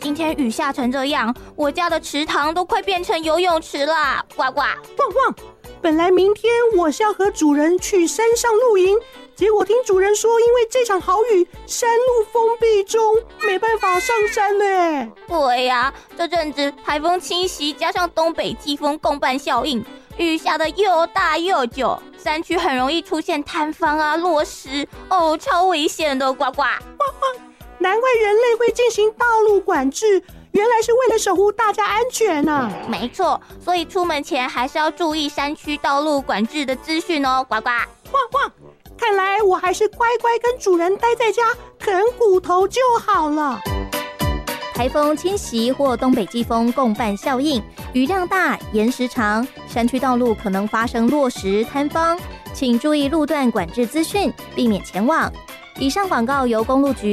今天雨下成这样，我家的池塘都快变成游泳池啦！呱呱， 旺旺，本来明天我是要和主人去山上露营，结果听主人说，因为这场好雨，山路封闭中，没办法上山了。 对呀，这阵子台风侵袭，加上东北季风共伴效应，雨下得又大又久，山区很容易出现坍方啊、落石哦，超危险的！呱呱， 难怪人类会进行道路管制，原来是为了守护大家安全啊！ 没错，所以出门前还是要注意山区道路管制的资讯哦！呱呱， 旺，看来我还是乖乖跟主人待在家啃骨头就好了。 台风侵袭或东北季风共伴效应，雨量大、延时长，山区道路可能发生落石、坍方，请注意路段管制资讯，避免前往。以上广告由公路局